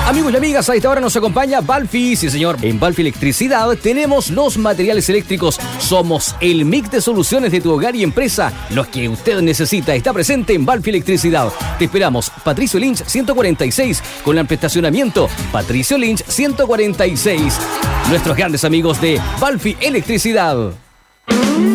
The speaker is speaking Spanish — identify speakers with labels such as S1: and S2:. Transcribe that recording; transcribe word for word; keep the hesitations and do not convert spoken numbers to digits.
S1: Amigos y amigas, a esta hora nos acompaña Balfi. Sí, señor. En Balfi Electricidad tenemos los materiales eléctricos. Somos el mix de soluciones de tu hogar y empresa. Los que usted necesita está presente en Balfi Electricidad. Te esperamos. Patricio Lynch ciento cuarenta y seis. Con el estacionamiento Patricio Lynch ciento cuarenta y seis. Nuestros grandes amigos de Balfi Electricidad.